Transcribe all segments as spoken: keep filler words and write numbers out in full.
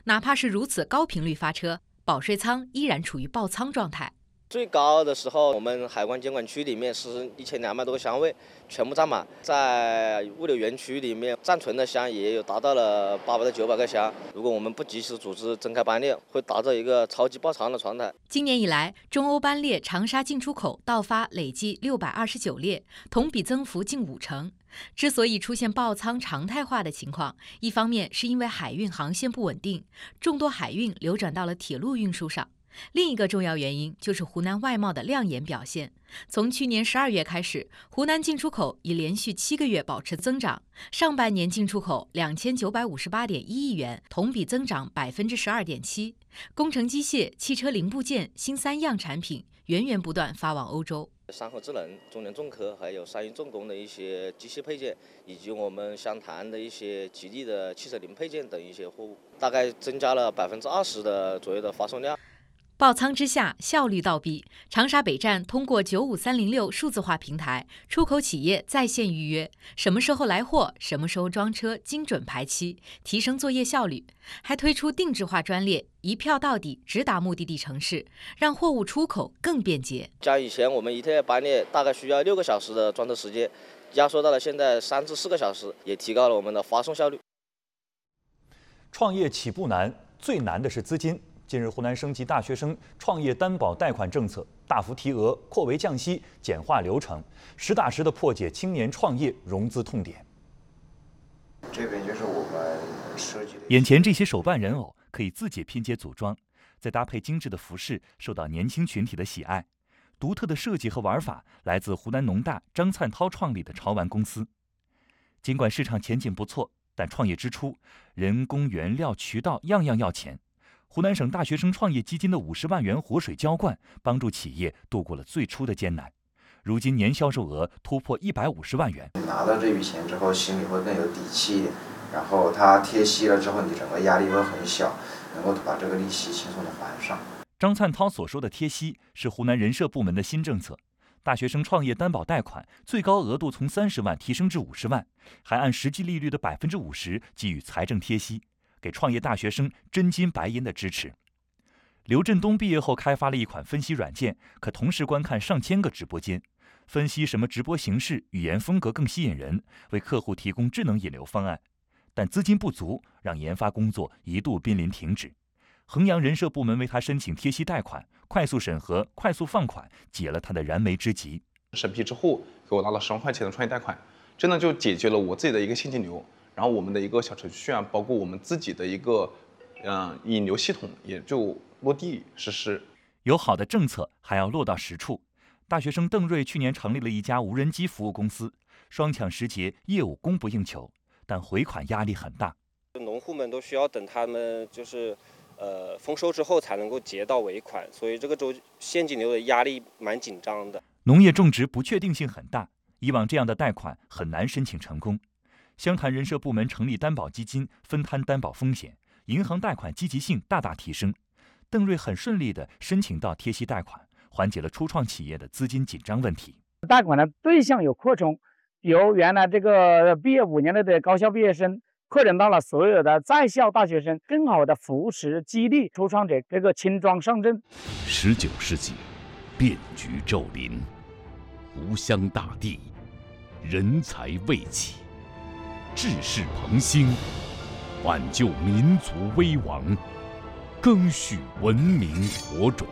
哪怕是如此高频率发车，保税仓依然处于爆仓状态。 最高的时候，我们海关监管区里面是一千两百多个箱位，全部占满。在物流园区里面，暂存的箱也有达到了八百到九百个箱。如果我们不及时组织增开班列，会达到一个超级爆仓的状态。 今年以来，中欧班列长沙进出口到发累计六百二十九列，同比增幅近五成。之所以出现爆仓常态化的情况，一方面是因为海运航线不稳定，众多海运流转到了铁路运输上。另一个重要原因就是湖南外贸的亮眼表现。从去年十二月开始，湖南进出口已连续七个月保持增长，上半年进出口两千九百五十八点一亿元，同比增长百分之十二点七。工程机械、汽车零部件、新三样产品源源不断发往欧洲。 山河智能、中联重科，还有三一重工的一些机械配件，以及我们湘潭的一些吉利的汽车零配件等一些货物，大概增加了百分之二十的左右的发送量。 爆仓之下，效率倒逼。长沙北站通过九五三零六数字化平台，出口企业在线预约，什么时候来货，什么时候装车，精准排期，提升作业效率。还推出定制化专列，一票到底，直达目的地城市，让货物出口更便捷。 将以前我们一天班列大概需要六个小时的装车时间，压缩到了现在三至四个小时，也提高了我们的发送效率。 创业起步难，最难的是资金。近日，湖南升级大学生创业担保贷款政策，大幅提额、扩围降息、简化流程，实打实的破解青年创业融资痛点。 这边就是我们设计的。 眼前这些手办人偶可以自己拼接组装，再搭配精致的服饰，受到年轻群体的喜爱。独特的设计和玩法来自湖南农大张灿涛创立的潮玩公司。尽管市场前景不错，但创业之初，人工、原料、渠道样样要钱。湖南省大学生创业基金的五十万元活水浇灌，帮助企业度过了最初的艰难。如今年销售额突破一百五十万元。 拿到这笔钱之后，心里会更有底气一点。然后它贴息了之后，你整个压力会很小，能够把这个利息轻松的还上。 张灿涛所说的贴息是湖南人社部门的新政策，大学生创业担保贷款最高额度从三十万提升至五十万，还按实际利率的百分之五十给予财政贴息。给创业大学生真金白银的支持。刘振东毕业后开发了一款分析软件，可同时观看上千个直播间，分析什么直播形式、语言风格更吸引人，为客户提供智能引流方案。但资金不足，让研发工作一度濒临停止。衡阳人社部门为他申请贴息贷款，快速审核、快速放款，解了他的燃眉之急。 审批之后，给我拿了十万块钱的创业贷款，真的就解决了我自己的一个现金流。然后我们的一个小程序啊，包括我们自己的一个，嗯、呃，引流系统也就落地实施。 有好的政策，还要落到实处。大学生邓瑞去年成立了一家无人机服务公司，双抢时节，业务供不应求，但回款压力很大。 农户们都需要等他们就是呃丰收之后才能够结到尾款，所以这个周现金流的压力蛮紧张的。 农业种植不确定性很大，以往这样的贷款很难申请成功。湘潭人社部门成立担保基金，分摊担保风险，银行贷款积极性大大提升。邓瑞很顺利地申请到贴息贷款，缓解了初创企业的资金紧张问题。 贷款的对象有扩充，由原来这个毕业五年的高校毕业生，扩展到了所有的在校大学生，更好的扶持激励初创者这个轻装上阵。 十九世纪，变局骤临，湖湘大地，人才未起。志士鹏兴，挽救民族危亡，赓续文明火种。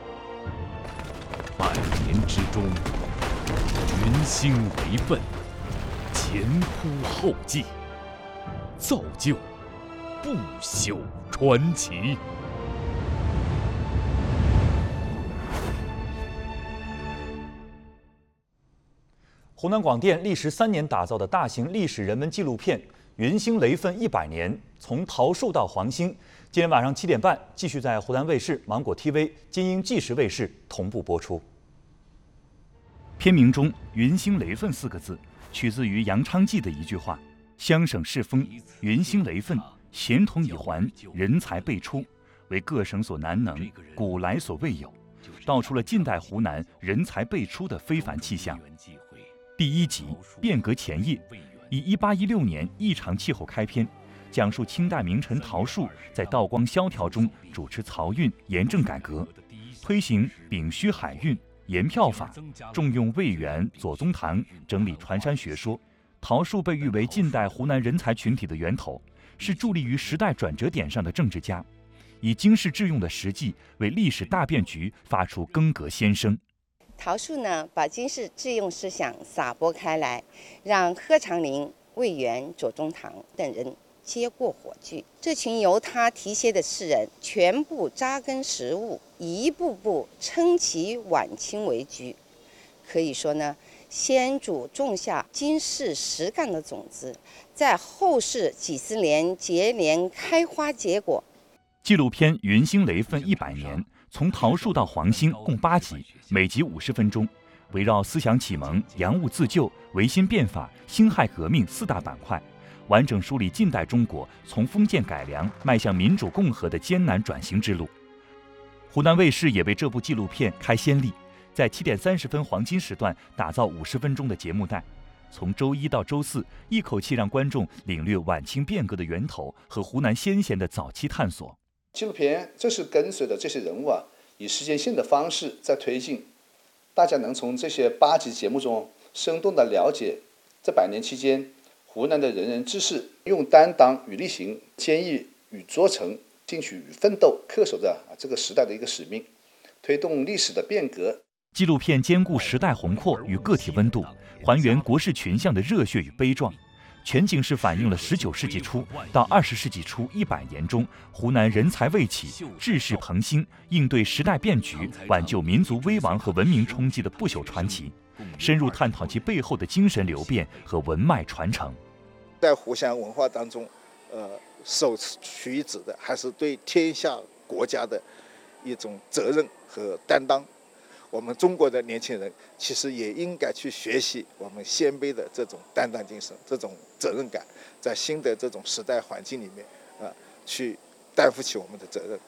百年之中，云兴为奋，前仆后继，造就不朽传奇。 湖南广电历时三年打造的大型历史人文纪录片《云兴雷奋一百年：从桃树到黄兴》，今天晚上七点半继续在湖南卫视、芒果 T V、金鹰纪实卫视同步播出。片名中“云兴雷奋”四个字取自于杨昌济的一句话：“湘省世风，云兴雷奋，贤同以还，人才辈出，为各省所难能，古来所未有，道出了近代湖南人才辈出的非凡气象。”第一集变革前夜，以一八一六年异常气候开篇， 讲述清代名臣陶树在道光萧条中主持漕运盐政改革，推行丙戌海运盐票法，重用魏源、左宗棠，整理船山学说。陶树被誉为近代湖南人才群体的源头，是伫立于时代转折点上的政治家，以经世致用的实际为历史大变局发出更革先声。 陶树呢，把经世致用思想撒播开来，让贺长龄、魏源、左宗棠等人接过火炬。这群由他提携的士人，全部扎根实务，一步步撑起晚清为局。可以说呢，先祖种下经世实干的种子，在后世几十年接连开花结果。 纪录片《云星雷奋一百年》从陶树到黄兴共八集，每集五十分钟，围绕思想启蒙、洋务自救、维新变法、辛亥革命四大板块，完整梳理近代中国从封建改良迈向民主共和的艰难转型之路。湖南卫视也为这部纪录片开先例，在七点三十分黄金时段打造五十分钟的节目带，从周一到周四，一口气让观众领略晚清变革的源头和湖南先贤的早期探索。 纪录片这是跟随着这些人物啊，以时间线的方式在推进，大家能从这些八集节目中生动地了解这百年期间湖南的仁人志士用担当与力行、坚毅与卓成、进取与奋斗，恪守着这个时代的一个使命，推动历史的变革。 纪录片兼顾时代宏阔与个体温度，还原国事群像的热血与悲壮。全景式反映了十九世纪初到二十世纪初一百年中湖南人才未起、志士鹏兴、应对时代变局、挽救民族危亡和文明冲击的不朽传奇，深入探讨其背后的精神流变和文脉传承。 在湖湘文化当中，呃，首屈一指的还是对天下国家的一种责任和担当。我们中国的年轻人其实也应该去学习我们先辈的这种担当精神、这种责任感，在新的这种时代环境里面，啊、呃，去担负起我们的责任。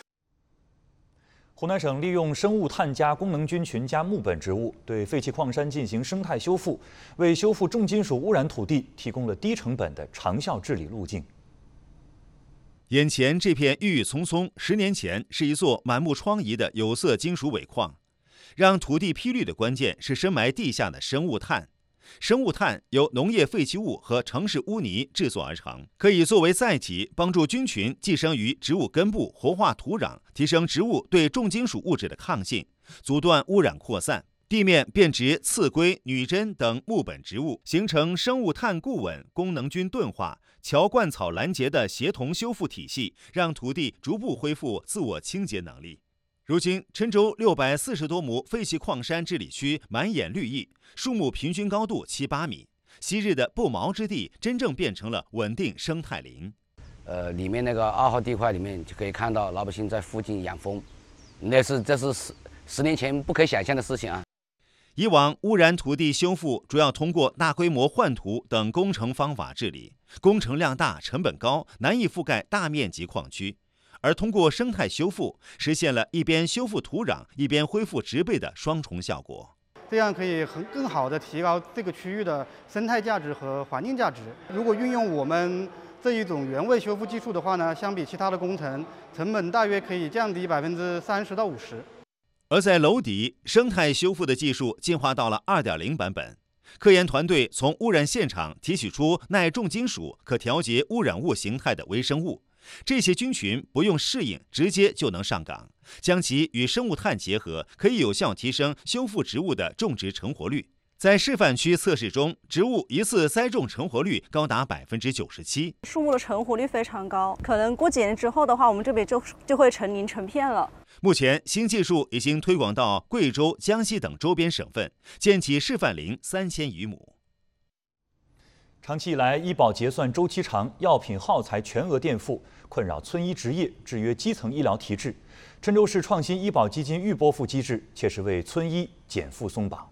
湖南省利用生物碳加功能菌群加木本植物，对废弃矿山进行生态修复，为修复重金属污染土地提供了低成本的长效治理路径。 眼前这片郁郁葱葱，十年前是一座满目疮痍的有色金属尾矿。让土地披绿的关键是深埋地下的生物炭。生物炭由农业废弃物和城市污泥制作而成，可以作为载体，帮助菌群寄生于植物根部，活化土壤，提升植物对重金属物质的抗性，阻断污染扩散。地面变植刺龟、女贞等木本植物，形成生物炭固稳、功能菌钝化、乔灌草拦截的协同修复体系，让土地逐步恢复自我清洁能力。如今，郴州六百四十多亩废弃矿山治理区满眼绿意，树木平均高度七八米。昔日的不毛之地，真正变成了稳定生态林。 呃，里面那个二号地块里面就可以看到老百姓在附近养蜂，那是这是十十年前不可以想象的事情啊。 以往污染土地修复主要通过大规模换土等工程方法治理，工程量大、成本高，难以覆盖大面积矿区。而通过生态修复，实现了一边修复土壤，一边恢复植被的双重效果。 这样可以很更好地提高这个区域的生态价值和环境价值。如果运用我们这一种原位修复技术的话呢，相比其他的工程，成本大约可以降低百分之三十到五十。 而在楼底，生态修复的技术进化到了 二点零 版本。科研团队从污染现场提取出耐重金属、可调节污染物形态的微生物。这些菌群不用适应，直接就能上岗，将其与生物炭结合，可以有效提升修复植物的种植成活率。在示范区测试中，植物一次栽种成活率高达百分之九十七， 树木的成活率非常高，可能过几年之后的话，我们这边就就会成林成片了。 目前，新技术已经推广到贵州、江西等周边省份，建起示范林三千余亩。 长期以来，医保结算周期长，药品耗材全额垫付，困扰村医执业，制约基层医疗体制。郴州市创新医保基金预拨付机制，却是为村医减负松绑。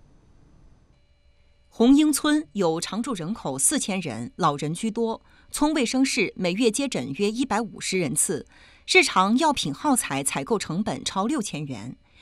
红英村有常住人口四千人，老人居多。村卫生室每月接诊约一百五十人次，日常药品耗材采购成本超六千元。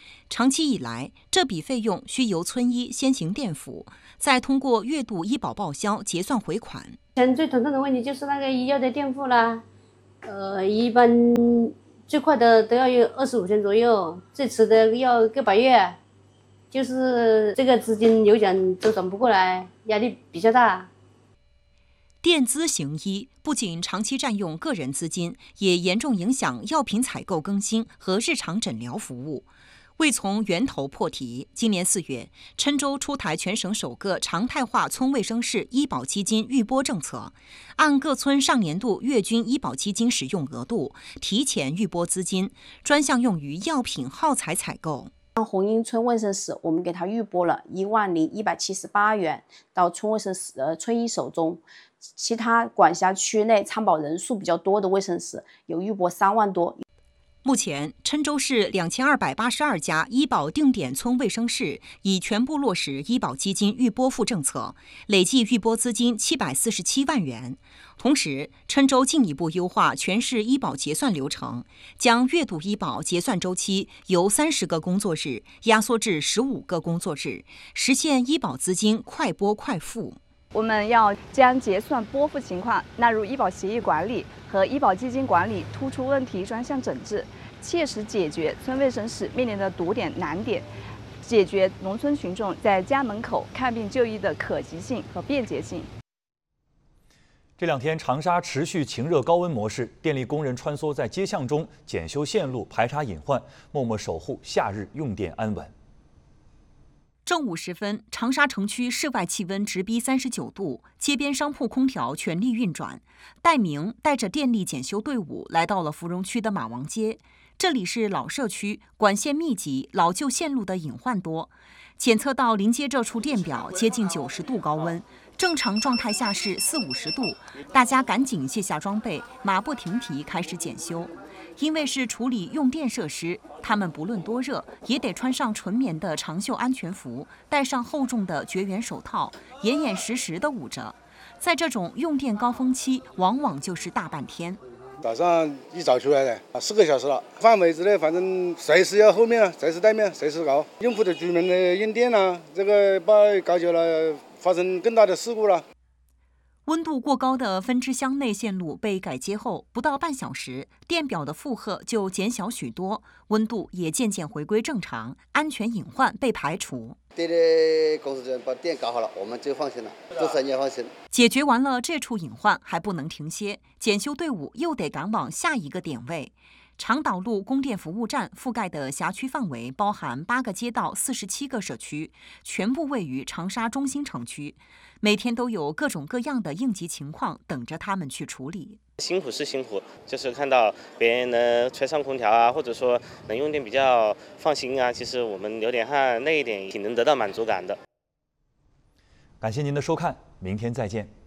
长期以来，这笔费用需由村医先行垫付，再通过月度医保报销结算回款。 现在最头痛的问题就是那个医药的垫付啦，呃，一般最快的都要有二十五天左右，最迟的要个把月，就是这个资金有点周转不过来，压力比较大。 垫资行医不仅长期占用个人资金，也严重影响药品采购更新和日常诊疗服务。为从源头破题，今年四月，郴州出台全省首个常态化村卫生室医保基金预拨政策，按各村上年度月均医保基金使用额度，提前预拨资金，专项用于药品耗材采购。 红英村卫生室，我们给他预拨了一万零一百七十八元到村卫生室呃村医手中，其他管辖区内参保人数比较多的卫生室有预拨三万多。 目前，郴州市两千二百八十二家医保定点村卫生室已全部落实医保基金预拨付政策，累计预拨资金七百四十七万元。同时，郴州进一步优化全市医保结算流程，将月度医保结算周期由三十个工作日压缩至十五个工作日，实现医保资金快拨快付。 我们要将结算拨付情况纳入医保协议管理和医保基金管理突出问题专项整治，切实解决村卫生室面临的堵点难点，解决农村群众在家门口看病就医的可及性和便捷性。 这两天，长沙持续晴热高温模式，电力工人穿梭在街巷中检修线路、排查隐患，默默守护夏日用电安稳。 正午时分，长沙城区室外气温直逼三十九度，街边商铺空调全力运转。戴明带着电力检修队伍来到了芙蓉区的马王街，这里是老社区，管线密集，老旧线路的隐患多。检测到临街这处电表接近九十度高温，正常状态下是四五十度，大家赶紧卸下装备，马不停蹄开始检修。因为是处理用电设施，他们不论多热，也得穿上纯棉的长袖安全服，戴上厚重的绝缘手套，严严实实地捂着。在这种用电高峰期，往往就是大半天。 早上一早出来的，四个小时了。范围之内，反正随时要后面啊，随时待命，随时搞，应付的居民的用电啊，这个把搞久了，发生更大的事故了。 温度过高的分支箱内线路被改接后，不到半小时，电表的负荷就减小许多，温度也渐渐回归正常，安全隐患被排除。 电力公司人把电搞好了，我们就放心了，这三也放心。 解决完了这处隐患，还不能停歇，检修队伍又得赶往下一个点位。长岛路供电服务站覆盖的辖区范围包含八个街道、四十七个社区，全部位于长沙中心城区。每天都有各种各样的应急情况等着他们去处理。 辛苦是辛苦，就是看到别人能吹上空调啊，或者说能用电比较放心啊，其实我们流点汗那一点挺能得到满足感的。 感谢您的收看，明天再见。